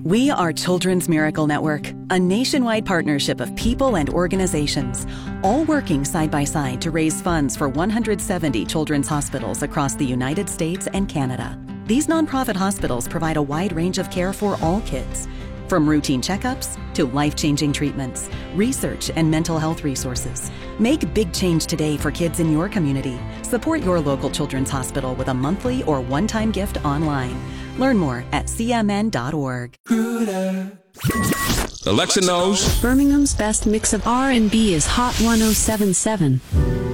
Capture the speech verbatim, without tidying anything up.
We are Children's Miracle Network, a nationwide partnership of people and organizations, all working side by side to raise funds for one hundred seventy children's hospitals across the United States and Canada. These nonprofit hospitals provide a wide range of care for all kids, from routine checkups to life-changing treatments, research, and mental health resources. Make big change today for kids in your community. Support your local children's hospital with a monthly or one-time gift online. Learn more at c m n dot org. Alexa knows Birmingham's best mix of R and B is Hot one oh seven point seven.